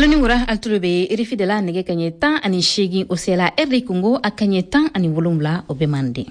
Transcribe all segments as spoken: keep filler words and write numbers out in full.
Ani wura altulube irifi de la nege kanye tan ani shegi osela erdi kungo akanye tan ani wolumla obemande.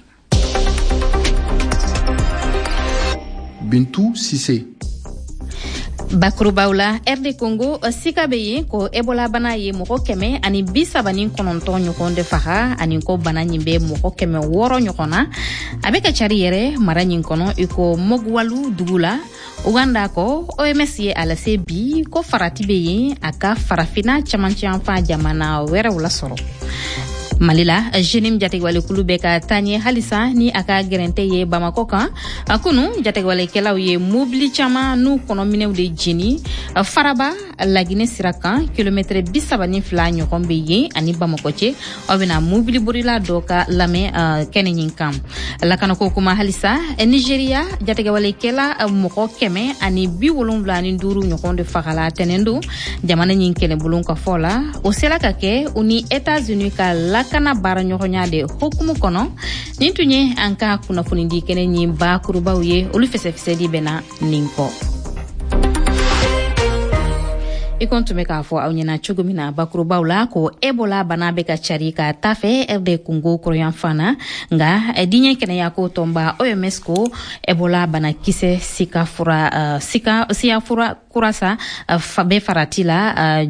Bintou Sissé. Bakurubawla R D Congo sika beye ko Ebola bana ye moko keme ani bisabani kononto nyokon de faha ani ko bana nyimbe moko keme woro nyokona abeka chari yere mara nyinkono iko mogwalu dugula Uganda ko O M S ye ala se bi ko farati beye aka farafina chamanchi anfa jamana wera wala soro Malila jenim jategwale kulube ka tanye halisa ni aka gerente ye Bamako kan akunu jategwale kelaw ye mobili chama nu kono minew de jini faraba lagine siraka kilometre bisabani fla nyokombe ye ani Bamako che obina mobili burila doka lame uh, kenenyin kam lakana ko kuma halisa Nigeria jategwale kela uh, moko keme ani bi wolum blani nduru nyokonde fakala tenendo jamana nyin kele bulun ka fola o selaka ke uni États-Unis ka la kana bara nyokonya de hukumu kono nintunye anka kuna funindi kene nyimba kurubauye olufese fisedi bena ninko ikontume ka fo awnyana chugumina bakurubawla ko Ebola bana beka charika tafe R D Congo kroyan fana nga edinye kene yako tomba O M S ko Ebola bana kise sika fura uh, sika siya fura kurasa uh, fabe faratila uh,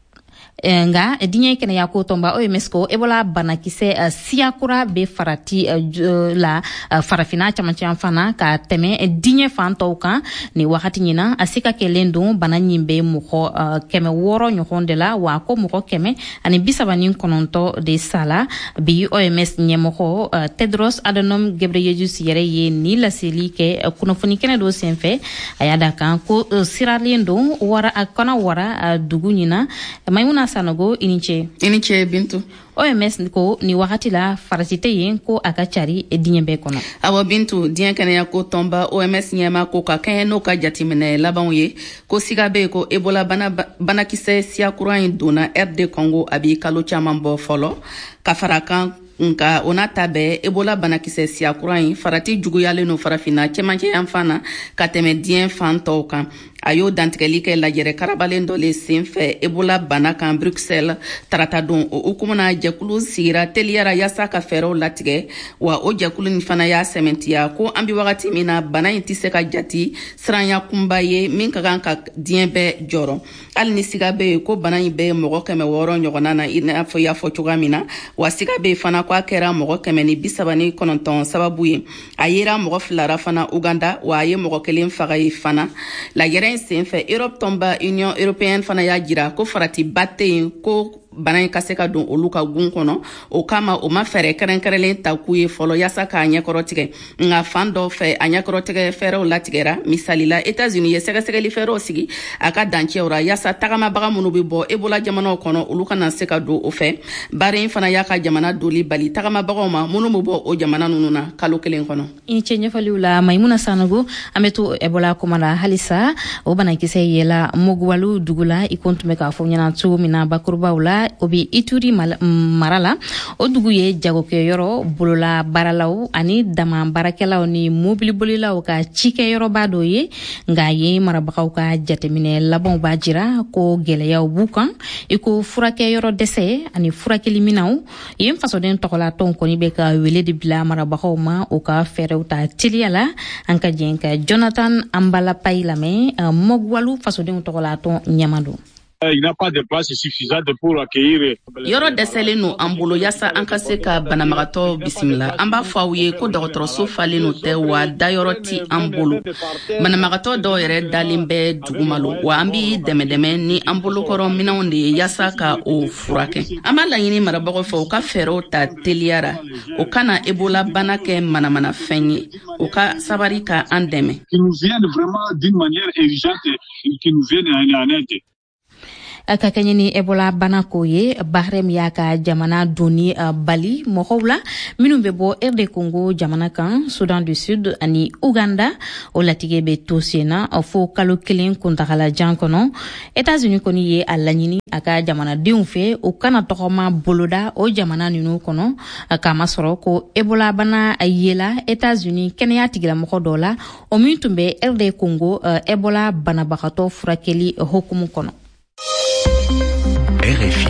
nga dinye kene yako tomba O M S ko Ebola bana kise uh, siakura be farati uh, la uh, farafina chamanchi fana ka teme dinye fanto kan ni wakati nyina asika kelendo bana nyimbe muko uh, keme woro nyokondela wako muko keme ani bisabani kononto de sala bi O M S nyemoko uh, Tedros Adhanom Ghebreyesus yere ye ni la seli ke uh, kunofuni kene do senfe ayada kan ko uh, siralendo wara akona wara uh, dugu nyina maimuna sanogo iniche iniche Bintu O M S ko ni wakati la farasite yen ko akachari edinyembe kono awa Bintu dien kene ya ko tomba O M S nyema ko ka ken no ka jatimene labanwe ko sigabe ko Ebola bana bana kise sia kuran dona R D Congo abi kalo chamambo folo kafarakan nka ona tabe Ebola banakise sia kuran farati juguyale no farafina chemanche yanfana kateme dien fanto kan ayo dantigeli ke la yere karabalen dole senfe Ebola banaka Bruxelles tarata don o ukumana jakulu sira teliara yasa ka fero latige wa o jakulu ni fana ya sementia ko ambi wakati mina bana intise ka jati sranya kumbaye min ka ganka dien be joro al ni sigabe ko bana be mogo keme woro nyogona na ina fo ya fo chugamina wa sigabe fana kwa kera mogo keme ni bisabani kononton sababu ye ayera mogo flara fana Uganda wa aye mogo kelen fagai fana la yere senfe Europe tomba Union Européenne fana ya jira ko farati batte ko bana kaseka don oluka gun kono o kama o ma fere kerenkerelen takuye folo yasa ka anya korotige nga fando fe anya korotige fere o latigera misalila États-Unis ye sega sega li fere o sigi aka danche ora yasa tagama baga munu bi bo Ebola jamana kono oluka na seka do o fe bare fana yaka jamana doli bali tagama baga ma munu mo bo o jamana nununa kalo kelen kono in chenye faliula Maimuna Sanogo ameto Ebola komala halisa o bana kise yela mogwalu dugula ikontume ka fo nyana tu mina bakurbaula obi Ituri mal, marala o dugu ye jagoke yoro bolola baralaw ani dama barakelaw ni mobili bolilaw ka cike yoro bado ye nga ye marabakaw ka jatemine labon bajira ko geleyaw bukan iko furake yoro dese ani furake liminaw yem faso den tokola ton koni be ka wele de bila marabakaw ma o ka ferewta tiliala anka jenka Jonathan Ambala Pailame uh, mogwalu faso den tokola ton nyamado Il n'a pas de place suffisante pour accueillir. Yoro desele no ambulo yasa anka se ka banamagato bismillah amba fawye ko docteur fale no te wa dayoroti ambulo banamagato do yere dalimbe dugumalo wa ambi deme deme ni ambulo koro minonde yasa ka o furake amala yini marabago fo ka fero ta teliara o kana Ebola banake manamana fenye o ka sabari ka andeme qui nous viennent vraiment d'une manière urgente qui nous viennent en aide. Kakanyeni Ebola banako ye Bahrem yaka jamana doni uh, Bali mohowla minumbe bo R D Congo jamana kan Sudan du Sud ani Uganda o latige be tosena fo kalo kelen kuntakala jankono États-Unis koni ye alanyini aka jamana deunfe o kana tokoma boloda o jamana ninu kono kama soro ko Ebola bana yela États-Unis kenya tigila mokodola o mintumbe R D Congo uh, Ebola bana bakato furakeli hukumu kono. R F I.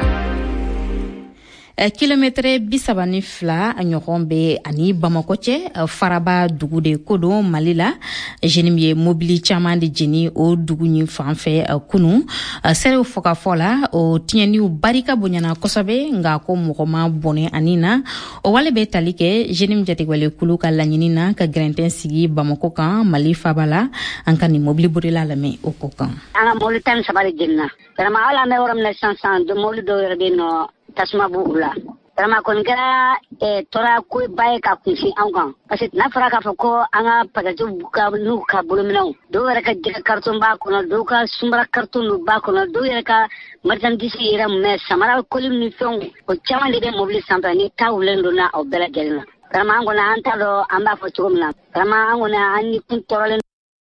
Kilomètre bisaba ni fila ɲɔgɔn bɛ ani Bamako cɛ Faraba dugu de ko don Mali la. Jenim ye mobili caman de jeni o dugu nin fan fɛ kunu. Serew fɔ ka fɔ la o tiɲɛniw barika bonyana kosɛbɛ nka ko mɔgɔ ma bɔnɛ ani na. O wale bɛ tali kɛ Jenim Jatigwale Kulu ka laɲini na ka gɛrɛntɛn sigi Bamako kan Mali faba la. An ka ni mobili borila lamɛn o ko kan. An ka mobili tan ni saba de jenina. Vraiment hali an bɛ yɔrɔ min na sisan sisan mobili dɔw yɛrɛ bɛ yen nɔ tasuma b'u la. Vraiment kɔni kɛra tora koba ye ka kunsi anw kan parce que n'a fɔra k'a fɔ ko an ka pagatiw ka n'u ka bolominɛw dɔw yɛrɛ ka jɛgɛ karton b'a kɔnɔ dɔw ka sunbara karton n'u b'a kɔnɔ dɔw yɛrɛ ka marchandise yɛrɛ mais samara koli ni fɛnw o caman de bɛ mobili sanfɛ ni ta wulen don na o bɛɛ lajɛlen na. Vraiment an kɔni an t'a dɔn an b'a fɔ cogo min na. Vraiment an kɔni an ni kun tɔɔrɔlen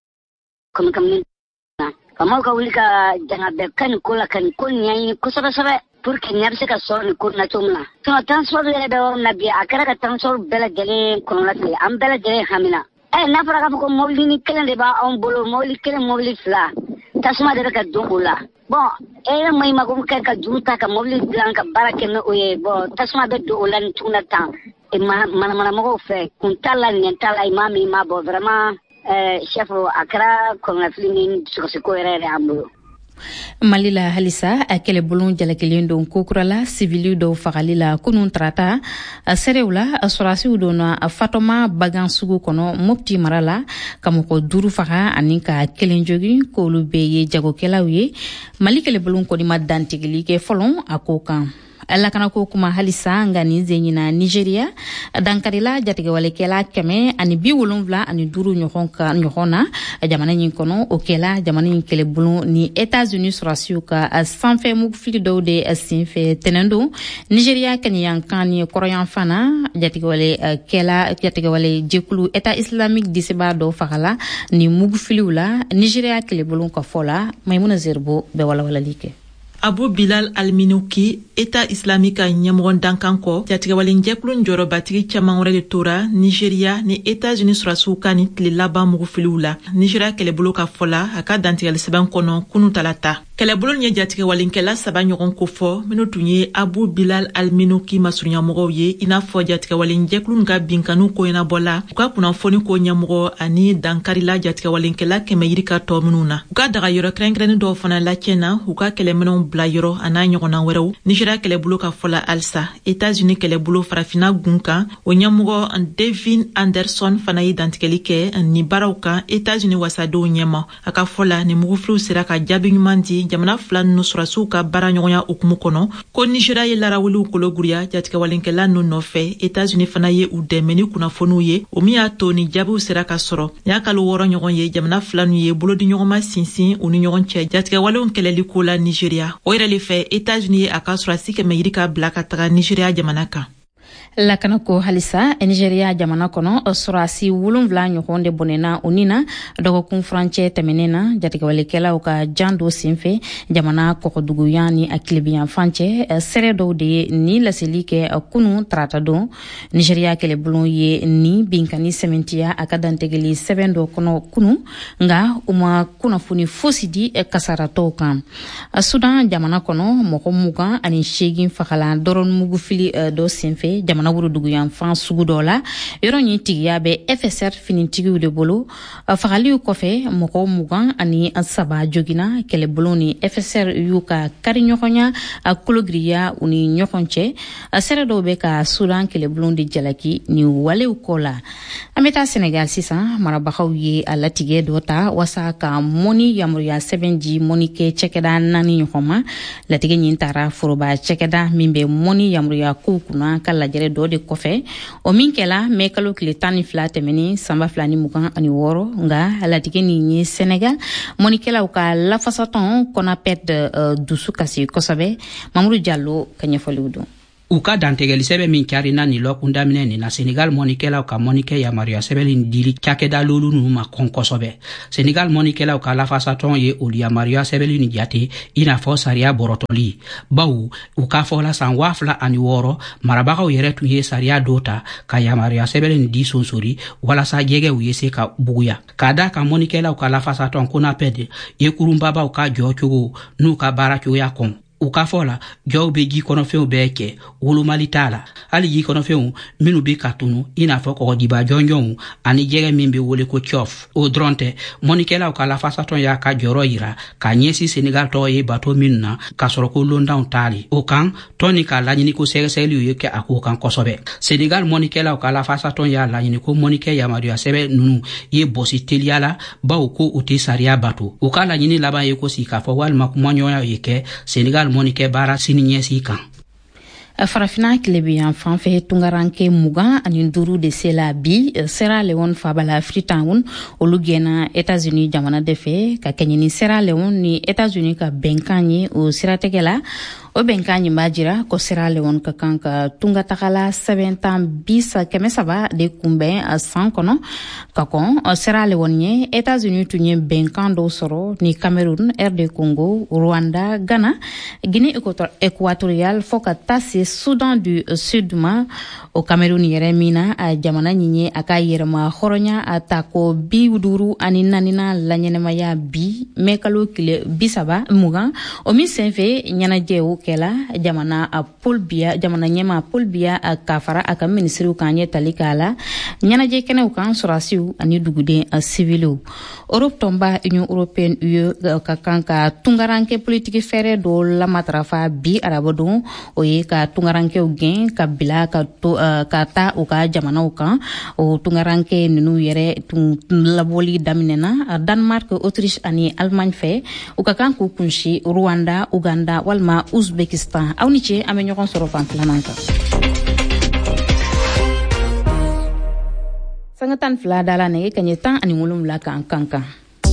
comme comme na faamaw ka wuli ka janga bɛɛ ka nin ko la ka nin ko ɲɛɲini kosɛbɛ pour que ɲɛ bɛ se ka sɔrɔ nin ko na cogo min na. Sinon transport yɛrɛ bɛ yɔrɔ min na bi a kɛra ka transport bɛɛ lajɛlen kɔnɔna tigɛ an bɛɛ lajɛlen hamina. Ɛ n'a fɔra k'a fɔ ko mobili ni kelen de b'anw bolo mobili kelen mobili fila tasuma de bɛ ka don o la. Bon e yɛrɛ ma i ma ko kɛ ka juru ta ka mobili dilan ka baara kɛ n'o ye bon tasuma bɛ don o la ni tuguna tan manamanamɔgɔw fɛ kun t'a la ɲɛ t'a la i m'a min i m'a bɔ vraiment chef a kɛra kɔngɔfili ni dusukasiko yɛrɛ yɛrɛ an bolo. Mali la halisa a kɛlɛbolo jalakelen don kokurala civiliw dɔw fagali la kunun tarata a serew la a sɔrasiw donna a fatoma bagan sugu kɔnɔ Mopti mara la ka mɔgɔ duuru faga ani ka kelen jogi k'olu bɛɛ ye jagokɛlaw ye. Mali kɛlɛbolo kɔni ma dantigili kɛ fɔlɔ a ko kan. Lakana ko kuma halisa nga ni zenyina Nigeria dankarila jatigewalekɛla kɛmɛ ani bi wolonwula ani duuru ɲɔgɔn ka ɲɔgɔn na jamana ɲin kɔnɔ o kɛla jamana ɲin kɛlɛbolo ni États-Unis sɔrasiw ka sanfɛ mugufili dɔw de senfɛ tɛnɛn don. Nigeria kɛniyankan ni kɔrɔyan fana jatigewale kɛla jatigewale jɛkulu État islamique diseba dɔw fagala ni mugufiliw la Nigeria kɛlɛbolo ka fɔ la Maimuna Zerbo bɛ walawalali kɛ. Abu Bilal Al-Minouki, État islamique a ɲɛmɔgɔ dankan kɔ, jatigɛwalen jɛkulu jɔyɔrɔbatigi caman wɛrɛ de tora Nigeria ni États-Unis sɔrasiw ka ni tile laban mugufiliw la. Nigeria kɛlɛbolo ka fɔ la a ka dantigɛli sɛbɛn kɔnɔ kunu talata. Kɛlɛbolo ni ye jatigɛwalenkɛla saba ɲɔgɔn ko fɔ minnu tun ye Abu Bilal Al-Minouki masurunyamɔgɔw ye i n'a fɔ jatigɛwalen jɛkulu ka binkanu ko ɲɛnabɔ la u ka kunnafoni ko ɲɛmɔgɔ ani dankarila jatigɛwalenkɛla kɛmɛ yiri ka tɔ minnu na. U ka daga yɔrɔ kɛrɛnkɛrɛnni dɔw fana lacɛnna u ka kɛlɛminɛw bila yɔrɔ a n'a ɲɔgɔnna wɛrɛw. Nigeria kɛlɛbolo ka fɔ la alisa États-Unis kɛlɛbolo farafina gun kan o ɲɛmɔgɔ Devin Anderson fana ye dantigɛli kɛ ni baaraw kan États-Unis wasadenw ɲɛma. A ka fɔ la ni mugufiliw sera ka jaabi ɲuman di jamana fila ninnu sɔrasiw ka baara ɲɔgɔnya hukumu kɔnɔ ko Nigeria ye larawuliw kologuruya jatigɛwalenkɛla ninnu nɔfɛ États-Unis fana ye u dɛmɛ ni kunnafoniw ye o min y'a to ni jaabiw sera ka sɔrɔ. Ni y'a kalo wɔɔrɔ ɲɔgɔn ye jamana fila ninnu ye bolodi ɲɔgɔnma sinsin u ni ɲɔgɔn cɛ jatigɛwalew kɛlɛli ko la Nigeria. O yɛrɛ le fɛ États-Unis ye a ka sɔrasi kɛmɛ yiri ka bila ka taga Nigeria jamana kan. Lakana ko halisa Nigeria jamana kɔnɔ sɔrasi wolonwula ɲɔgɔn de bɔnɛna o ni na dɔgɔkun furancɛ tɛmɛnen na jatigɛwalekɛlaw ka jan do senfɛ jamana kɔkɔduguyan ni a kilebiyan fancɛ sɛrɛ dɔw de ye ni laseli kɛ kunu tarata don. Nigeria kɛlɛbolo ye ni binkani sɛmɛntiya a ka dantigɛli sɛbɛn dɔ kɔnɔ kunu nga u ma kunnafoni fosi di kasaratɔw kan. Sudan jamana kɔnɔ mɔgɔ mugan ani seegin fagala dɔrɔn mugufili dɔ senfɛ jamana wuruduguyan fan sugu dɔ la yɔrɔ ɲi tigiya bɛ F S R finitigiw de bolo. Fagaliw kɔfɛ mɔgɔ mugan ani saba jogina kɛlɛbolo ni F S R y'u ka kari ɲɔgɔnya a kologiriya u ni ɲɔgɔn cɛ. Sɛrɛ dɔw bɛ ka Sudan kɛlɛbolo de jalaki ni walew kɔ la. An bɛ taa Senegal sisan marabagaw ye a latigɛ dɔ ta wasa ka mɔni yamaruya sɛbɛn di mɔnikɛ cɛkɛda naani ɲɔgɔn ma. Latigɛ ɲin taara foroba cɛkɛda min bɛ mɔni yamaruya kow kunna ka lajɛrɛ dɔ de kɔfɛ o min kɛla mɛ kalo tile tan ni fila tɛmɛni sanba fila ni mugan ani wɔɔrɔ nga latigɛ nin ye Senegal mɔnikɛlaw ka lafasatɔn kɔnapɛd uh, dusu kasi kosɛbɛ. Mamudu Jallo ka ɲɛfɔliw don. U ka dantigɛli sɛbɛn min kɛrina ni lɔkun daminɛ nin na Senegal mɔnikɛlaw ka mɔnikɛ yamaruya sɛbɛn dili cakɛda lolu nu ma kɔn kosɛbɛ. Senegal mɔnikɛlaw ka lafasatɔn ye olu yamaruya sɛbɛn ni jate i n'a fɔ sariya bɔrɔtɔli. Bawo u ka fɔ la san wa fila ani wɔɔrɔ marabagaw yɛrɛ tun ye sariya dɔ ta ka yamaruya sɛbɛn di sonsori walasa jɛgɛw ye se ka buguya. Ka da ka mɔnikɛlaw ka lafasatɔn konapɛd ye kurunbabaw ka jɔ cogo n'u ka baara cogoya kɔn. u ka fɔ la jɔw be ji kɔnɔfɛnw bɛɛ kɛ wolomali t'a la hali ji kɔnɔfɛnw minnu be ka tunu i n'a fɔ kɔgɔjiba jɔnjɔnw ani jɛgɛ min be wele ko chof o dɔrɔn tɛ mɔnikɛlaw ka lafasatɔn y'a ka jɔrɔ yira ka ɲɛsi Senegal tɔgɔ ye bato minnu na ka sɔrɔ ko londanw taali o kan tɔn ni ka laɲini ko sɛgɛsɛgɛliw ye kɛ a ko kan kosɛbɛ Senegal mɔnikɛlaw ka lafasatɔn y'a laɲini ko mɔnikɛ yamaruya sɛbɛ nunu ye bɔsi teliya la baw ko u tɛ sariya bato u ka laɲini laban ye ko si k'a fɔ walima kumaɲɔgɔnya ye kɛ Senegal mɔnikɛ baara sini ɲɛsi kan farafina kilebiyan fanfɛ tungaranke mugan ani duuru de sela bi Sierra Leone fabala Freetown olu gɛnna États-Unis jamana de fɛ ka kɛɲɛ ni Sierra Leone ni États-Unis ka bɛnkan ye o siratigɛ la o bɛnkan ɲi b'a jira ko Sierra Leone ka kan ka tungatagala sɛbɛn tan bisa kɛmɛ saba de kunbɛn a san kɔnɔ ka kɔn Sierra Leone ye États-Unis tun ye bɛnkan dɔw sɔrɔ ni Cameroun, R D Congo, Rwanda, Ghana, Guinée équatoriale fɔ ka taa se Soudan du Sud ma o Cameroun yɛrɛ min na a jamana ɲin ye a ka yɛrɛma hɔrɔnya a ta ko bi duuru ani naanina laɲɛnɛmaya bi mɛ kalo kile bi saba mugan o min senfɛ ɲɛnajɛw kɛla jamana a Paul Biya jamana ɲɛma Paul Biya a ka fara a ka ministriw kan ɲɛ tali k'a la ɲɛnajɛ kɛnɛw kan sɔrɔsiw ani duguden civilew Europe tɔnba Union européenne U E ka kan ka tungaranke politiki fɛrɛ dɔ lamatarafa bi arabadon o ye ka tungarankew gɛn ka bila ka to uh, ka taa u ka jamanaw kan o tungaranke ninnu yɛrɛ tun labɔli daminɛna Denmark, Autriche ani Allemagne fɛ u ka kan k'u kunsi Rwanda, Uganda walima Uzbekistan aw ni ce an bɛ ɲɔgɔn sɔrɔ fan filanan kan sanga tan fila dala nɛgɛ kaɲɛ tan ani wolonwula kan kan kan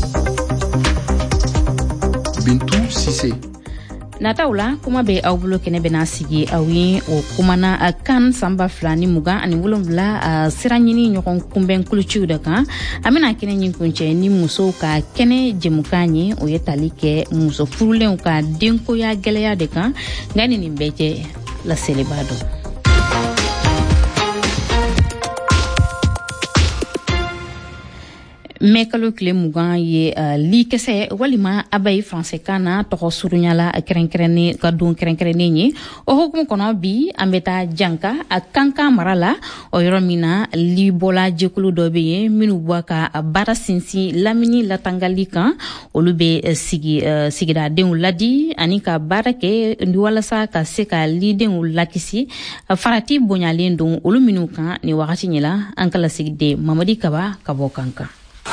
Bintu Sise nataw la kuma bɛ aw bolo kɛnɛ bɛna sigi aw ye o kumana a kan sanba fila ni mugan ani wolonwula a sira ɲini ɲɔgɔn kunbɛn kuluciw de kan a bɛna kɛnɛ ɲin kuncɛ ni musow ka kɛnɛ jɛmukan ye o ye tali kɛ muso furulenw ka denkoya gɛlɛya de kan nka ni nin bɛɛ cɛ laseli b'a dɔn mɛ kalo tile mugan ye uh, likɛsɛ walima abayi français kan na tɔgɔ surunyala kɛrɛnkɛrɛnnen ka don kɛrɛnkɛrɛnnen ye o hukumu kɔnɔ bi an bɛ taa janka a kankan mara la o yɔrɔ min na libɔla jɛkulu dɔ bɛ yen minnu bɔ ka baara sinsin lamini latangali kan olu bɛ uh, sigi uh, sigidadenw ladi ani ka baara kɛ walasa ka se ka lidenw lakisi uh, farati bonyalen don olu minnu kan ni wagati ɲɛ la an ka lasigiden Mamadi Kaba ka bɔ kankan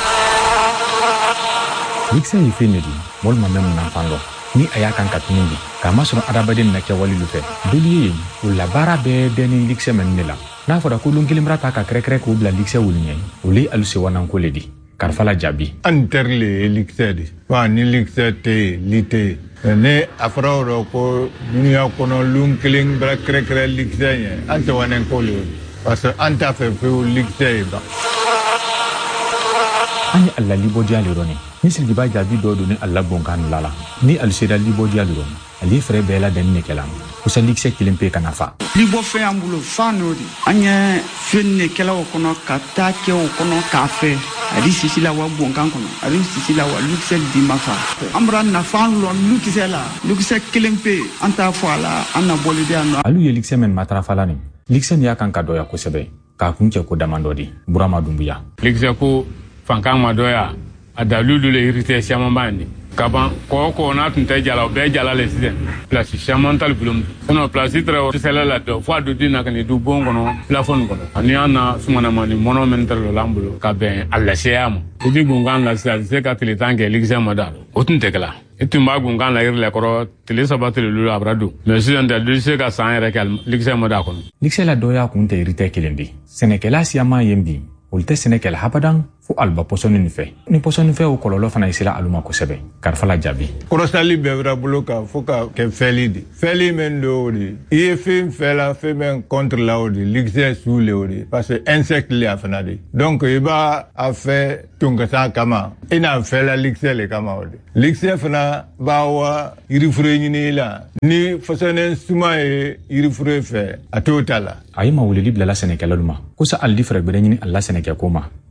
Likse yi fe nedi mol ma memu nan fando ni aya kan ka tunindi ka masoro adabaden na kewali lu fe doliye o la bara be deni likse men nela na foda ko lun kilimra ta ka krekre ko bla likse wulnye o li aluse wanan ko ledi karfala jabi anterle likse di wa ni likse te lite ne afro ko dunia kono lun kiling bra krekre likse nye ante wanan ko le parce anta fe fe likse ba ani alla libo diali roni ni silgi ba jabi do do ni alla bonkan lala ni al seda libo diali roni ali frère bela den ne kelam ko sa likse kilimpe kana fa libo fe ambulo fa nodi anya fenne kelawo kono kata ke o kono kafe ali sisila wa bonkan kono ali sisila wa likse di mafa amra na fa lo likse la likse kilimpe anta fala anna bolide anno alu ye likse men matra falani likse ni akan ka doya ko sebe ka kunche ko damandodi burama dumbuya likse ko fankan madoya adalulu le irite chamambani kaban ko ko na tunte jala be jala le siden place chamantal bulum no place tre o sela la do fo do dina kan du bongo no plafon kono ani ana sumana mani monumental lo lambulo ka ben alla seam idi gungan la sa se ka tele tanke ligza madal o tunte kala etumba gungan la irle koro tele sabatele lu abradu mais si anda du se ka san re kal ligza madal kono ligza la doya kunte irite kelendi senekela siama yembi ulte senekel habadan fu alba posonin fe ni posonin fe o kololo fana isila aluma ko sebe karfala jabi korosali bevra buluka fuka ke felidi feli men do di e film fela fe men contre la odi ligse sous le odi parce que insecte li afana di donc iba a fait tunga sa kama ina fela ligse le kama odi ligse fana bawa irifure ni la ni fasonen suma e irifure fe a totala ayima wulili bila la senekela luma ko sa aldi frère bere ni alla seneke koma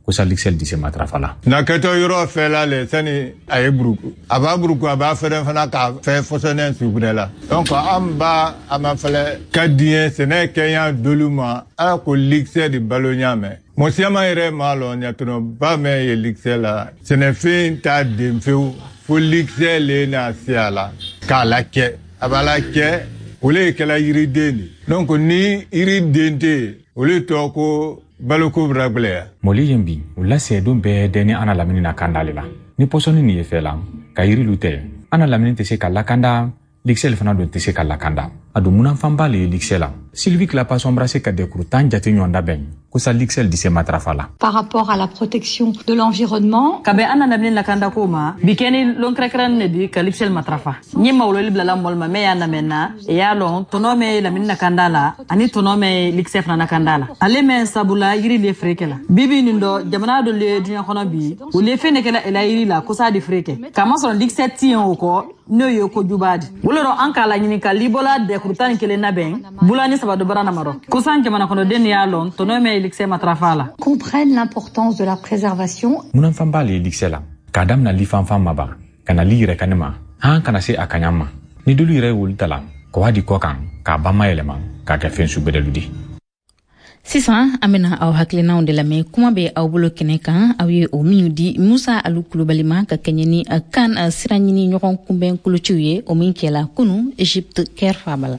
ko sa lixel dise matrafala na keto yoro fela le sani ay bruku aba bruku aba fere fana ka fe fosene subrela donc amba ama fele kadien sene kenya doluma a ko lixel di balonya me mo siama ire malo nya tuno ba me ye lixel la sene fin ta demfeu fo lixel le na siala kala ke abala ke ole kala yiri deni donc ni yiri dente ole to ko baloko braglea moli yembi ulla sedum be deni ana lamini na kandale la ni posoni ni efela ka yiri lute ana lamini te se kala kanda lixel fana do te se kala kanda adu munan fambale lixela Sylvie Clapa sombrase ka dekrutan jati nyonda ben ko sa lixel dise matrafala par rapport à la protection de l'environnement kabe ana lamini na kanda koma bikeni lon krekran ne di ka lixel matrafa nyima wolo libla la molma me ya na menna e ya lon tonome lamini na kanda la ani tonome lixel fana na kanda la ale men sabula yiri le frekela bibi nindo jamana do le dinya kono bi o le fene kala ela yiri la ko sa di freke kama so lixel tien ko no yo ko jubadi wolo ro anka la nyini ka libola dekrutan kele na ben bulani sabado barana maro ko san jamana kono den ya lon tonome lixel matrafala comprennent l'importance de la préservation munan fambale lixela kadam na li fanfam maba kana li yire kanema han kana se akanyama ni dulu yire wultala ko wadi ko kan ka bama elema ka ka fen su bedeludi sisan amena aw haklina on de la me kuma be aw bolo kene kan aw ye o miudi Musa Alukulu balima ka kenyani kan siranyini nyokon kumben kuluchuye o min kela kunu Egypte kerfabala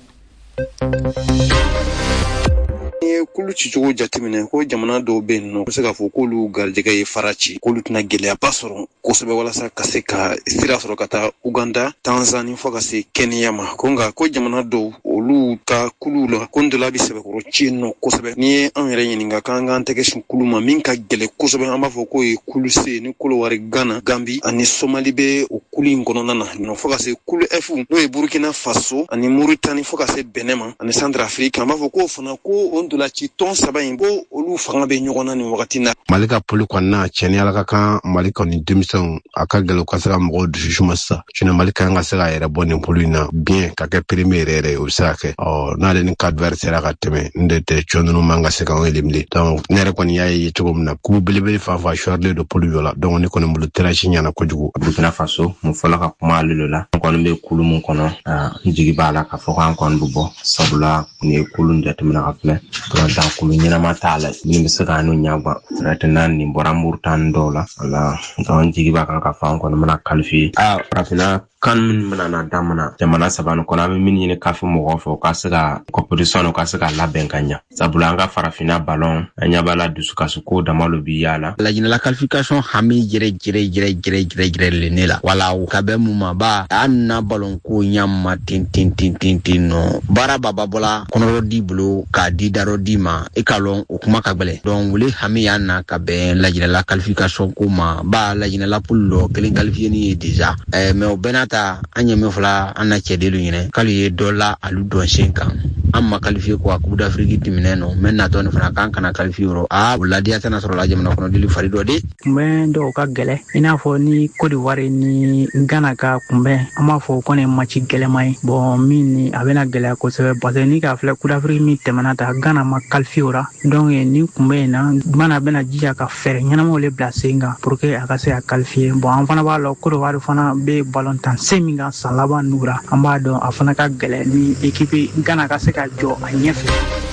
kulu cicogo jateminɛ ko jamana dɔw bɛ yen nɔ ko se ka fɔ k'olu garijɛgɛ ye faraci k'olu tɛna gɛlɛyaba sɔrɔ kosɛbɛ walasa ka se ka sira sɔrɔ ka taa Uganda Tanzanie fɔ ka se Kenya ma ko nka ko jamana dɔw olu ka kulu la ko ndola bi sɛbɛkɔrɔ ci nɔ kosɛbɛ ni ye an yɛrɛ ɲininka k'an k'an tɛgɛ sin kulu ma min ka gɛlɛ kosɛbɛ an b'a fɔ k'o ye kulu C ni Kolowari Ghana Gambi ani Somali bɛ o kulu in kɔnɔna na nɔ fɔ ka se kulu F n'o ye Burkina Faso ani Mauritanie fɔ ka se Benin ma ani Centrafrique an b'a fɔ k'o fana ko o ndola ci tɔn saba in ko olu fanga bɛ ɲɔgɔn na nin wagati na Mali ka poli kɔnɔna cɛni ala ka kan Mali kɔni denmisɛnw a ka gɛlɛn ka se ka mɔgɔw dusu suma sisan sinon Mali kan ka se ka yɛrɛ bɔ nin poli in na bien ka kɛ premier yɛrɛ yɛrɛ o bɛ se ka kɛ ɔ n'ale ni Cap Vert sera ka tɛmɛ n de tɛ cɔ ninnu man ka se k'anw éliminer donc ne yɛrɛ kɔni y'a ye cogo min na kubu belebele fan fan sɔrilen don poli dɔ la donc ne kɔni bolo tirage ɲɛna kojugu Burkina Faso mun fɔlɔ ka kuma ale de la an kɔni bɛ kulu mun kɔnɔ n jigi b'a la k'a fɔ k'an kɔni bɛ bɔ sabula ni ye kulu jateminɛ ka filɛ turantan kulu ɲɛnama t'a la min bɛ se k'an n'o ɲagwa maintenant nin bɔra Mauritanie dɔw la wala donc jigi b'a kan ka fɔ an kɔni bɛna qualifier a farafinna kan min bɛna na damana jamana saba nin kɔnɔ an bɛ min ɲini kafe mɔgɔw fɛ u ka se ka compétition u ka se ka labɛn ka ɲa sabula an ka farafinna ballon an ɲɛ b'a la dusukasi ko damalo bi yaala laɲini la qualification hami jere jere jere jere jere jere le ne la wala u ka bɛ mun ma ba an na ballon ko ɲama tin tin tin tin tin no baara baba bɔla kɔnɔrɔ di bolo k'a di daro di ma e ka lɔn o kuma ka gbɛlɛ donc wele hami y'an na ka bɛn laɲini la qualification ko ma ba laɲini la poule lɔ kelen qualifié ni ye déjà eh, mais o bɛɛ n'a ta an ye min fɔla an na cɛdelu ɲinɛ k'ale ye dɔ la alu dɔn sen kan an ma qualifié ko a Coupe d'Afrique tɛmɛnen nɔ mais natɔ nin fana k'an kana qualifié yɔrɔ a o ladiya tɛna sɔrɔ la jamana kɔnɔdeli fari dɔ de kunbɛn dɔw ka gɛlɛ i n'a fɔ ni Côte d'Ivoire ni Ghana ka kunbɛn an b'a fɔ o kɔni ye match gɛlɛman ye bon min ni a bɛna gɛlɛya kosɛbɛ parce que ni k'a filɛ Coupe d'Afrique min tɛmɛna ta Ghana ma qualifié o la donc ni kunbɛn in na mana bɛna jija ka fɛɛrɛ ɲɛnamaw le bila sen kan pour que a ka se ka qualifié bon an fana b'a lɔ Côte d'Ivoire fana bɛ ballon tan se min kan san laban nugura an b'a dɔn a fana ka gɛlɛ ni équipe Ghana ka se ka jɔ a ɲɛfɛ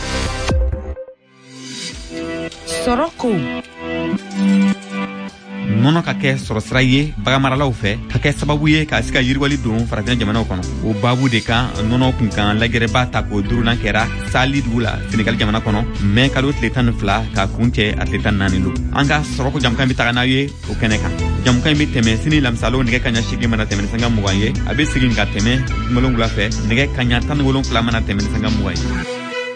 Soroko nɔnɔ ka kɛ sɔrɔ sira ye bagamaralaw fɛ ka kɛ sababu ye ka se ka yiriwali don farafinna jamanaw kɔnɔ o babu de kan nɔnɔ kun kan lagɛrɛba ta k'o durunan kɛra sali dugu la Senegal jamana kɔnɔ mais kalo tile tan ni fila ka kun cɛ a tile tan naani don an ka Soroko jamukan bɛ taga n'a ye o kɛnɛ kan jamukan bɛ tɛmɛ sini lamisalo nɛgɛ kaɲa seegin mana tɛmɛ ni sanga mugan ye a bɛ segin ka tɛmɛ jumalonwula fɛ nɛgɛ kaɲa tan ni wolonwula mana tɛmɛ ni sanga mugan ye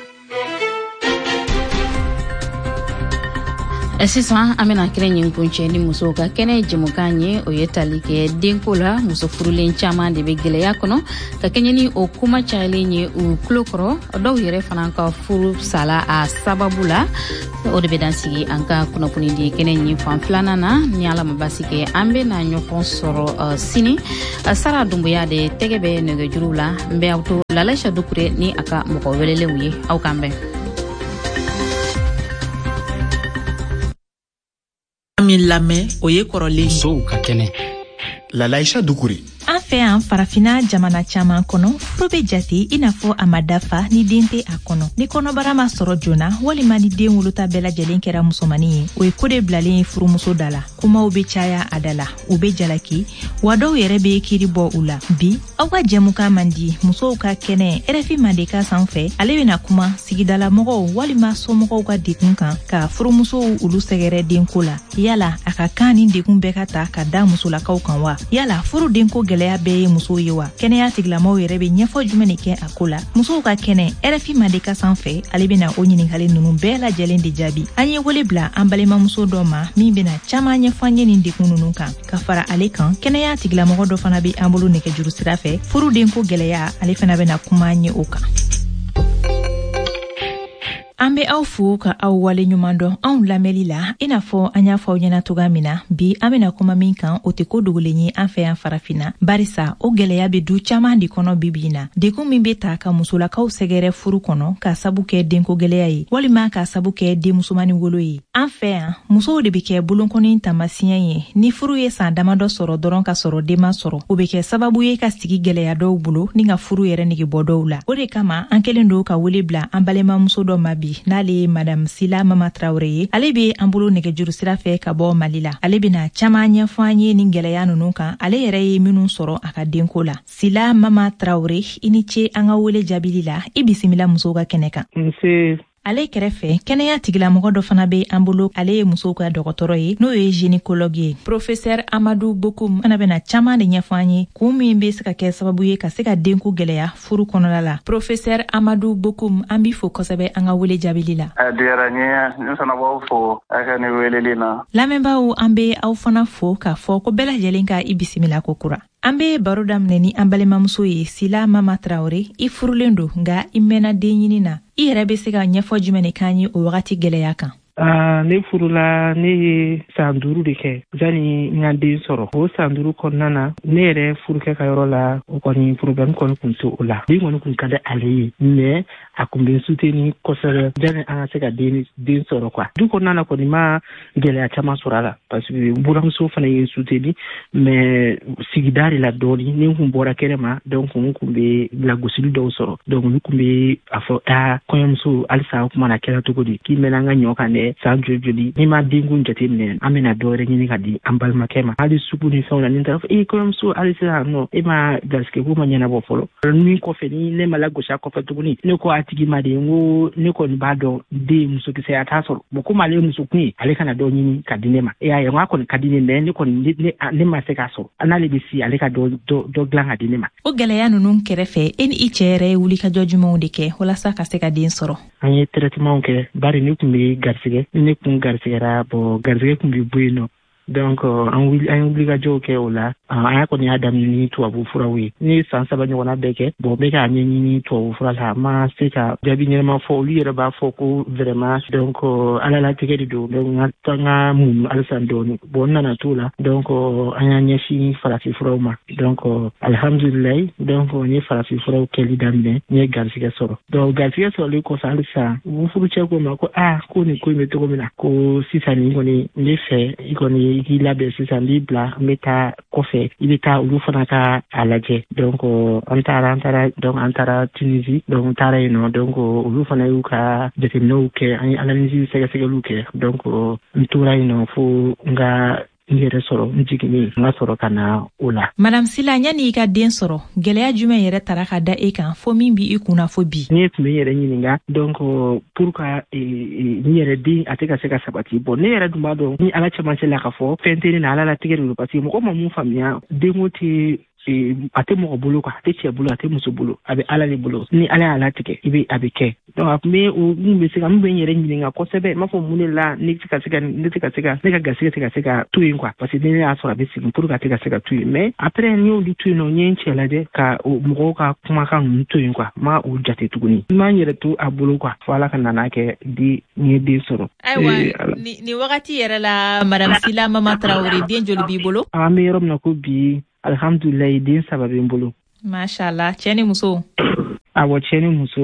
sisan an bɛna kɛnɛ ɲin kuncɛ ni musow ka kɛnɛ jɛmukan ye o ye tali kɛ denko la muso furulen caman de bɛ gɛlɛya kɔnɔ ka kɛɲɛ ni o kuma cayalen ye u tulo kɔrɔ dɔw yɛrɛ fana ka furu sala a sababu la o de bɛ dan sigi an ka kunnafoni di kɛnɛ ɲin fan filanan na ni ala ma basi kɛ an bɛna ɲɔgɔn sɔrɔ uh, sini uh, Sara Dumbuya de tɛgɛ bɛ nɛgɛjuruw la n bɛ aw to Lalaisa Dukure ni a ka mɔgɔ welelenw ye aw k'an bɛn min lamɛn o ye kɔrɔlen musow ka kɛnɛ Lalaisha Dukuri. An fɛ yan farafina jamana caman kɔnɔ furu be jate i n'a fɔ a ma dafa ni den tɛ a kɔnɔ ni kɔnɔbara ma sɔrɔ joona walima ni den wolota bɛɛ lajɛlen kɛra musomanin ye o ye ko de bilalen ye furumuso da la kumaw be caya a da la u be jalaki wa dɔw yɛrɛ be kiiri bɔ u la bi aw ka jɛmukan man di musow ka kɛnɛ R F I Mandeka sanfɛ ale bena kuma sigidala mɔgɔw walima somɔgɔw ka dekun kan ka furumusow olu sɛgɛrɛ denko la yala a ka kan ni dekun bɛɛ ka ta ka da musolakaw kan wa yala furu denko gɛlɛya bɛɛ ye musow ye wa kɛnɛya tigilamaw yɛrɛ be ɲɛfɔ jumɛn de kɛ a ko la musow ka kɛnɛ R F I Mandeka sanfɛ ale bena o ɲiningale nunu bɛɛ lajɛlen de jaabi an ye wele bila an balimamuso dɔ ma min bena caaman ɲɛfɔ an ye nin dekun nunu kan ka fara ale kan kɛnɛya tigilamɔgɔ dɔ fana be an bolo nɛgɛjuru sira fɛ furu denko gɛlɛya ale fana bena kuma an ye o kan an be aw fo ka aw wale ɲuman dɔn anw lamɛnli la i n'a fɔ an y'a fɔ aw ɲɛna toga min na bi an bena kuma min kan o tɛ ko dogolen ye an fɛ yan farafina barisa o gɛlɛya be du caaman de kɔnɔ bibi na dekun min be ta ka musolakaw sɛgɛrɛ furu kɔnɔ ka sabu kɛ denko gɛlɛya ye walima ka sabu kɛ denmusomani wolo ye an fɛ yan musow de be kɛ bolonkɔni tamasiyɛn ye ni furu ye san damadɔ sɔrɔ dɔrɔn ka sɔrɔ denma sɔrɔ o be kɛ sababu ye ka sigi gɛlɛya dɔw bolo ni ka furu yɛrɛ nege bɔ dɔw la o de kama an kelen do ka wele bila an balimamuso dɔ ma bi n'ale ye madame Sila Mama Traoré ye ale be an bolo nɛgɛjuru sira fɛ ka bɔ Mali la ale bena caaman ɲɛfɔ an ye nin gɛlɛya nunu kan ale yɛrɛ ye minnu sɔrɔ a ka denko la Sila Mama Traoré i ni ce an ka wele jaabili la i bisimila musow ka kɛnɛ kan nse ale kɛrɛfɛ kɛnɛya tigilamɔgɔ dɔ fana be an bolo ale ye musow ka dɔgɔtɔrɔ ye n'o ye gynécologue ye professeur Amadou Bokoum fana bena caaman de ɲɛfɔ an ye kun min be se ka kɛ sababu ye ka se ka denko gɛlɛya furu kɔnɔla la professeur Amadou Bokoum an b'i fo kosɛbɛ an ka wele jaabili la a diyara n ye ne fana b'aw fo a ka ne weleli na lamɛnbaaw an be aw fana fo k'a fɔ ko bɛɛ lajɛlen ka i bisimila ko kura an be baro daminɛ ni an balimamuso ye Sila Mama Traoré i furulen do nga i mɛnna den ɲini na i yɛrɛ be se ka ɲɛfɔ jumɛn de k'an ye o wagati gɛlɛya kan Uh, ne furula ne ye san duuru de kɛ jani n ka den sɔrɔ o san duuru kɔnɔna na ne yɛrɛ furukɛ ka yɔrɔ la o kɔni problème kɔni kun tɛ o la den kɔni kun ka di ale ye mais a kun bɛ soutenir kosɛbɛ jani an ka se ka den den sɔrɔ quoi du kɔnɔna na kɔni ma gɛlɛya caman sɔrɔ a la parce que buramuso fana ye soutenir mais sigida de la dɔɔni ni n kun bɔra kɛnɛ ma donc n kun bɛ lagosili dɔw sɔrɔ donc n kun bɛ a fɔ aa kɔɲɔmuso halisa o kuma na kɛra cogo di k'i mɛnna an ka ɲɔ kan dɛ san joli joli ni ma denkun jateminɛ an bɛna dɔwɛrɛ ɲini ka di an balimakɛ ma hali sugu ni fɛnw na ni n taara fɔ e kɔɲɔmuso hali sisan nɔ e ma garisɛgɛ ko ma ɲɛnabɔ fɔlɔ min kɔfɛ ni ne ma lagosi a kɔfɛ tuguni ne ko a tigi ma de n ko ne kɔni b'a dɔn den musokisɛya t'a sɔrɔ bon komi ale ye muso kun ye ale kana dɔ ɲini ka di ne ma e y'a ye n ko a kɔni ka di ne mais ne kɔni ne ne ma se k'a sɔrɔ n'ale bɛ si ale ka dɔ dɔ dilan ka di ne ma. o gɛlɛya ninnu kɛrɛfɛ e ni i cɛ yɛrɛ ye wulikajɔ jumɛnw de kɛ walasa ka se ka den sɔrɔ. an ye traitement kɛ bari ne kun bɛ garisɛgɛ ne kun garisigɛra bon garisɛgɛ kun bɛ bɔ yen nɔ donc an wuli an wuli ka jɔw kɛ o la an y'a kɔni y'a daminɛ ni tubabu furaw ye ne ye san saba ɲɔgɔnna bɛɛ kɛ bon n bɛ k'a ɲɛɲini tubabu fura la a ma se ka jaabi ɲɛnama fɔ olu yɛrɛ b'a fɔ ko vraiment donc ala latigɛ de don donc n ka n ka mun halisa dɔɔni bon n nana t'o la donc an y'an ɲɛsin farafin furaw ma donc alhamdulilayi donc n ye farafin furaw kɛli daminɛ n ye garisɛgɛ sɔrɔ donc garisɛgɛ sɔrɔlen kɔfɛ halisa furucɛ ko ma ko aa ko nin ko in bɛ cogo min na ko sisan nin kɔni n bɛ fɛ i kɔni i k'i labɛn sisan n b'i bila n bɛ taa kɔfɛ i bɛ taa olu fana ka a lajɛ donc an taara an taara donc an taara Tunisie donc n taara yen nɔ donc olu fana y'u ka jateminɛw kɛ an ye analyse sɛgɛsɛgɛliw kɛ donc n tora yen nɔ fo n ka n yɛrɛ sɔrɔ n jiginni n ka sɔrɔ ka na o la. madame Sila yanni i ka den sɔrɔ gɛlɛya jumɛn yɛrɛ tara ka da e kan fo min bi i kunna fo bi. ne tun bɛ n yɛrɛ ɲininka donc pour ka n yɛrɛ den a tɛ ka se ka sabati bon ne yɛrɛ dun b'a dɔn ni ala cɛmancɛ la ka fɔ fɛn tɛ ne na ala latigɛ de don parce que mɔgɔ ma mun faamuya denko tɛ a tɛ mɔgɔ bolo quoi a tɛ cɛ bolo a tɛ muso bolo a bɛ ala de bolo ni ala y'a latigɛ i bɛ a bɛ kɛ donc a tun bɛ o mun bɛ se ka mun bɛ n yɛrɛ ɲininka kosɛbɛ n b'a fɔ mun de la ne tɛ ka se ka ne tɛ ka se ka ne ka garisɛgɛ tɛ ka se ka to yen quoi parce que ne y'a sɔrɔ a bɛ segin pour que a tɛ ka se ka to yen mais après n y'olu to yen nɔ n ye n cɛ lajɛ ka mɔgɔw ka kumakan ninnu to yen quoi n ma o jate tuguni n ma n yɛrɛ to a bolo quoi fo ala ka nana kɛ di n ye den sɔrɔ. ayiwa nin wagati yɛrɛ la madame Sila Mama Traoré den joli b'i bolo. an bɛ yɔrɔ min na ko bi alhamdulilayi den saba bɛ n bolo. mashallah cɛ ni muso. awɔ cɛ ni muso.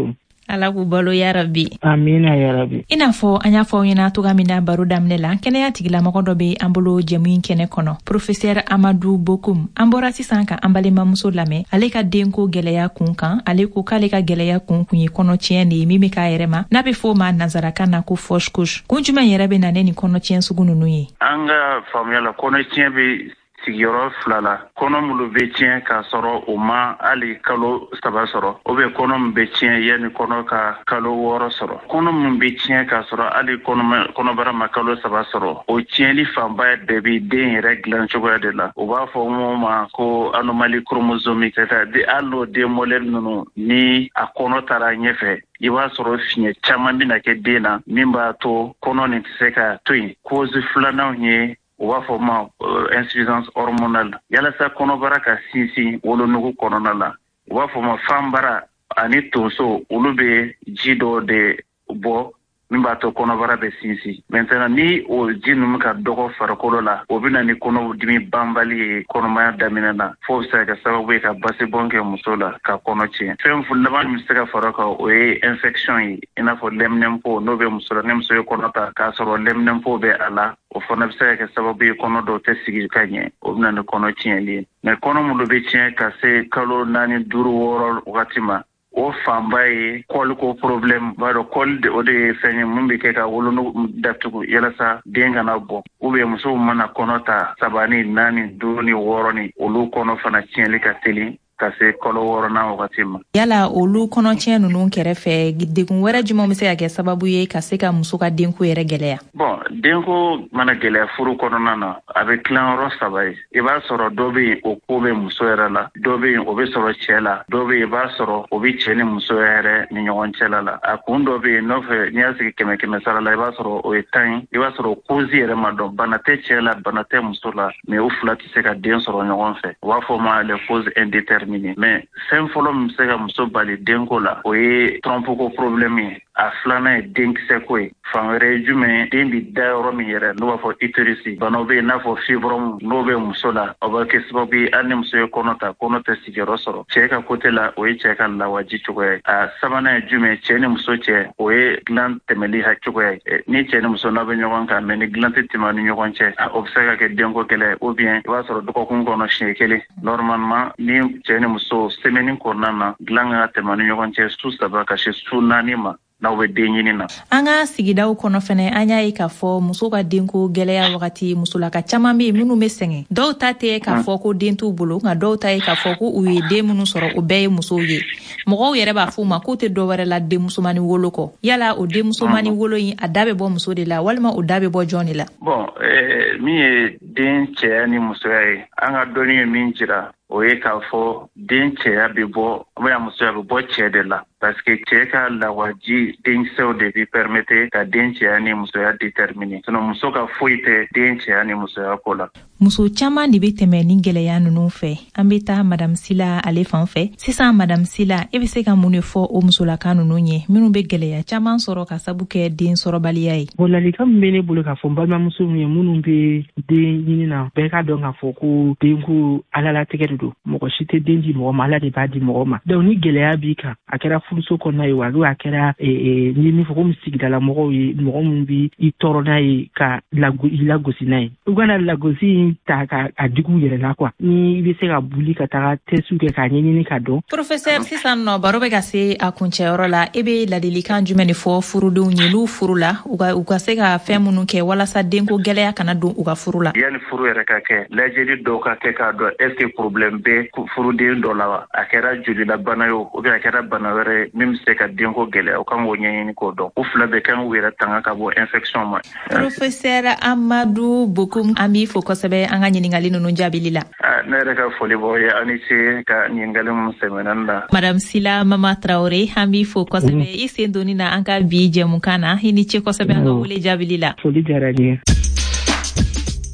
Ala k'u balo yarabi. Amina yarabi. I n'a fɔ an y'a fɔ aw ɲɛna toga min na baro daminɛ la kɛnɛya tigilamɔgɔ dɔ bɛ an bolo jɛmu in kɛnɛ kɔnɔ Professeur Amadou Bokoum an bɔra sisan ka an balimamuso lamɛn ale ka denko gɛlɛya kun kan ale ko k'ale ka gɛlɛya kun kun ye kɔnɔtiɲɛ de ye min bɛ k'a yɛrɛ ma n'a bɛ fɔ o ma nanzarakan na ko fausse couche kun jumɛn yɛrɛ bɛ na ne ni kɔnɔtiɲɛ sugu ninnu ye. An ka faamuya la kɔnɔtiɲɛ bɛ sigiyɔrɔ fila la kɔnɔ minnu bɛ tiɲɛ k'a sɔrɔ o ma hali kalo saba sɔrɔ o bɛ kɔnɔ min bɛ tiɲɛ yanni kɔnɔ ka kalo wɔɔrɔ sɔrɔ kɔnɔ min bɛ tiɲɛ k'a sɔrɔ hali kɔnɔbara ma kalo saba sɔrɔ o tiɲɛli fanba bɛɛ bɛ den yɛrɛ dilan cogoya de la o b'a fɔ mun ma ko anomalie chromosomique c'est-à-dire hali n'o den modèle ninnu ni a kɔnɔ taara ɲɛfɛ i b'a sɔrɔ fiɲɛ caman bɛna kɛ den na min b'a to kɔnɔ nin tɛ se ka to yen cause filanan ye o b'a fɔ ma insuffisance hormonale yalasa kɔnɔbara ka sinsin wolonugu kɔnɔna la o b'a fɔ ma fanbara ani tonso olu bɛ ji dɔ de bɔ min b'a to kɔnɔbara bɛ sinsin maintenant ni o ji ninnu ka dɔgɔ farikolo la o bɛ na ni kɔnɔdimi banbali ye kɔnɔmaya daminɛ na fo bɛ se ka kɛ sababu ye ka basibɔn kɛ muso la ka kɔnɔ tiɲɛ fɛn laban min bɛ se ka fara kan o ye infection ye i n'a fɔ lɛminɛnpo n'o bɛ muso la ni muso ye kɔnɔ ta k'a sɔrɔ lɛminɛnpo bɛ a la o fana bɛ se ka kɛ sababu ye kɔnɔ dɔw tɛ sigi ka ɲɛ o bɛ na ni kɔnɔ tiɲɛli ye mɛ kɔnɔ minnu bɛ tiɲɛ ka se kalo naani duuru wɔɔrɔ wagati ma o fanba ye kɔliko problème b'a dɔn kɔli de o de ye fɛn ye mun bɛ kɛ ka wolonugu datugu yalasa den kana bɔ ou bien musow mana kɔnɔ ta saba ni naani duuru ni wɔɔrɔ ni olu kɔnɔ fana tiɲɛli ka teli ka se kalo wɔɔrɔnan wagati ma. Yala olu kɔnɔtiɲɛ ninnu kɛrɛfɛ degun wɛrɛ jumɛn bɛ se ka kɛ sababu ye ka se ka muso ka denko yɛrɛ gɛlɛya? Bon denko mana gɛlɛya furu kɔnɔna na a bɛ tilan yɔrɔ saba ye i b'a sɔrɔ dɔ bɛ yen o ko bɛ muso yɛrɛ la dɔ bɛ yen o bɛ sɔrɔ cɛ la dɔ bɛ yen i b'a sɔrɔ o bɛ cɛ ni muso yɛrɛ ni ɲɔgɔn cɛ la la a kun dɔ bɛ yen nɔfɛ n'i y'a sigi kɛmɛ kɛmɛ sara la i b'a sɔrɔ o ye tan ye i b'a sɔrɔ cause yɛrɛ ma dɔn bana tɛ cɛ la bana tɛ muso la mais o fila tɛ se ka den sɔrɔ ɲɔgɔn fɛ u b'a fɔ ma les causes indéterminées mais fɛn fɔlɔ min bɛ se ka muso bali denko la o ye trompoko problème ye a filanan ye denkisɛ ko ye fan wɛrɛ ye jumɛn den bi da yɔrɔ min yɛrɛ n'o b'a fɔ utérus banaw bɛ yen n'a fɔ fibrome n'o bɛ muso la o bɛ kɛ sababu ye hali ni muso ye kɔnɔ ta kɔnɔ tɛ sigiyɔrɔ sɔrɔ cɛ ka côté la o ye cɛ ka lawaji cogoya ye a sabanan ye jumɛn cɛ ni muso cɛ o ye dilan tɛmɛli ha cogoya ye ni cɛ ni muso n'a bɛ ɲɔgɔn kan mɛ ni dilan tɛ tɛmɛ ni ɲɔgɔn cɛ o bɛ se ka kɛ denko gɛlɛya ou bien i b'a sɔrɔ dɔgɔkun kɔnɔ siɲɛ kelen normalement ni cɛ ni muso semaine kɔnɔna na dilan ka tɛmɛ ni ɲɔgɔn cɛ su saba ka se su naani ma n'aw bɛ den ɲini na. An ka sigidaw kɔnɔ fɛnɛ an y'a ye k'a fɔ muso ka denko gɛlɛya wagati musolaka caman bɛ yen minnu bɛ sɛgɛn dɔw ta tɛ k'a fɔ ko den t'u bolo nka dɔw ta ye k'a fɔ ko u ye den minnu sɔrɔ o bɛɛ ye musow ye mɔgɔw yɛrɛ b'a fɔ u ma k'u tɛ dɔ wɛrɛ la denmusomani wolo kɔ yala o denmusomani wolo in a da bɛ bɔ muso de la walima o da bɛ bɔ jɔn de la. Bon eh, min ye den cɛya ni musoya ye an ka dɔnni ye min jira o ye k'a fɔ den cɛya bɛ bɔ oubien musoya bɛ bɔ cɛ de la parce que cɛ ka lawaji denkisɛw de bi permettre ka den cɛya ni musoya déterminer sinon muso ka foyi tɛ den cɛya ni musoya ko la. Muso caman de bɛ tɛmɛ ni gɛlɛya ninnu fɛ an bɛ taa madame Sila ale fan fɛ sisan madame Sila e bɛ se ka mun de fɔ o musolaka ninnu ye minnu bɛ gɛlɛya caman sɔrɔ ka sabu kɛ den sɔrɔbaliya ye. Bon ladilikan min bɛ ne bolo k'a fɔ n balimamuso min ye minnu bɛ den ɲini na bɛɛ k'a dɔn k'a fɔ ko denko ala latigɛ de don mɔgɔ si tɛ den di mɔgɔ ma ala de b'a di mɔgɔ ma donc ni gɛlɛya b'i kan a kɛra furuso kɔnɔna ye wa a kɛra ni min fɔ komi sigidala mɔgɔw ye mɔgɔ min bɛ i tɔɔrɔ n'a ye ka i lagosi n'a ye u kana lagosi ta ka a digu yɛrɛ la quoi ni i bɛ se ka boli ka taga tɛsiw kɛ k'a ɲɛɲini ka dɔn. Professeur sisan nɔ baro bɛ ka se a kuncɛyɔrɔ la e bɛ ladilikan jumɛn de fɔ furudenw ye n'u furu la u ka u ka se ka fɛn minnu kɛ walasa denko gɛlɛya kana don u ka furu la. Yanni furu yɛrɛ ka kɛ lajɛli dɔw ka kɛ k'a dɔn est ce que problème bɛ furuden dɔ la wa a kɛra jolila bana ye o ou bien a kɛra bana wɛrɛ min bɛ se ka denko gɛlɛya o kan k'o ɲɛɲini k'o dɔn u fila bɛɛ kan k'u yɛrɛ tanga ka bɔ infection ma. Professeur Amadou Bokoum an b'i fo kosɛbɛ an ka ɲininkali ninnu jaabili la. Ne yɛrɛ ka foli b'aw ye ani ce ka ɲininkali minnu sɛmɛnna la. Madame Sila Mama Traoré an b'i fo kosɛbɛ i sen donni na an ka bi jɛmukan na i ni ce kosɛbɛ an ka wele jaabili la. Foli diyara n ye.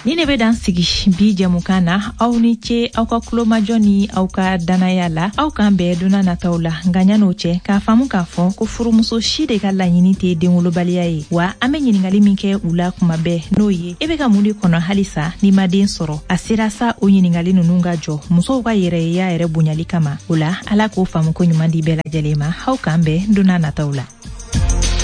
ni ne be dan sigi bi jamukan na aw ni ce aw ka kulomajɔ ni aw ka danaya la aw kan bɛɛ donna nataw la nka ɲan'o cɛ k'a faamu k'a fɔ ko furumuso si de ka laɲini tɛ denwolobaliya ye wa an be ɲiningali min kɛ u la kuma bɛɛ n'o ye e be ka mun de kɔnɔ halisa n'i ma den sɔrɔ a sera sa o ɲiningali nunu ka jɔ musow ka yɛrɛyeya yɛrɛ bonyali kama o la ala k'o faamu ko ɲuman di bɛɛ lajɛlen ma aw kan bɛɛ donna nataw la